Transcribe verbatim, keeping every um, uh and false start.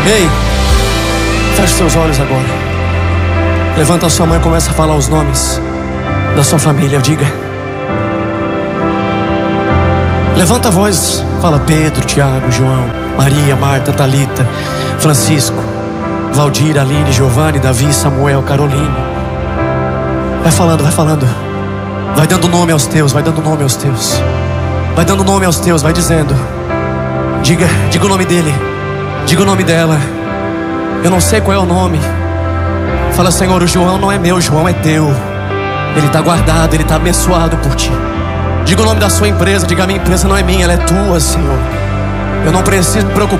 Ei, feche seus olhos agora. Levanta a sua mão e começa a falar os nomes da sua família. Diga. Levanta a voz. Fala Pedro, Tiago, João, Maria, Marta, Talita, Francisco, Valdir, Aline, Giovanni, Davi, Samuel, Caroline. Vai falando, vai falando. Vai dando nome aos teus, vai dando nome aos teus. Vai dando nome aos teus, vai dizendo. Diga, diga o nome dele. Diga o nome dela. Eu não sei qual é o nome. Fala, Senhor, o João não é meu, o João é teu. Ele está guardado, ele está abençoado por ti. Diga o nome da sua empresa. Diga, a minha empresa não é minha, ela é tua, Senhor. Eu não preciso me preocupar